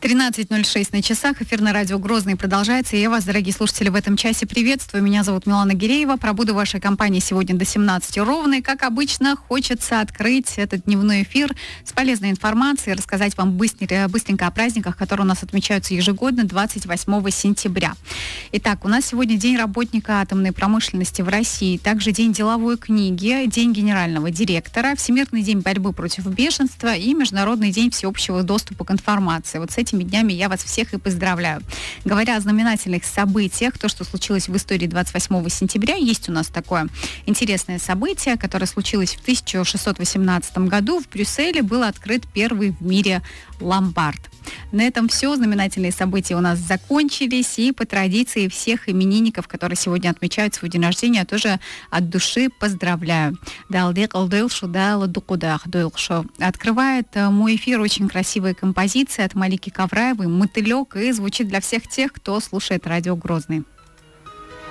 13:06 на часах. Эфир на радио «Грозный» продолжается. И я вас, дорогие слушатели, в этом часе приветствую. Меня зовут Милана Гиреева. Пробуду в вашей компании сегодня до 17 ровно. И, как обычно, хочется открыть этот дневной эфир с полезной информацией, рассказать вам быстренько о праздниках, которые у нас отмечаются ежегодно 28 сентября. Итак, у нас сегодня День работника атомной промышленности в России, также День деловой книги, День генерального директора, Всемирный день борьбы против бешенства и Международный день всеобщего доступа к информации. Вот с этими днями я вас всех и поздравляю. Говоря о знаменательных событиях, то, что случилось в истории 28 сентября, есть у нас такое интересное событие, которое случилось в 1618 году. В Брюсселе был открыт первый в мире ломбард. На этом все. Знаменательные события у нас закончились. И по традиции всех именинников, которые сегодня отмечают свой день рождения, тоже от души поздравляю. Открывает мой эфир очень красивая композиция от Малики Кавраевой «Мотылек», и звучит для всех тех, кто слушает радио «Грозный».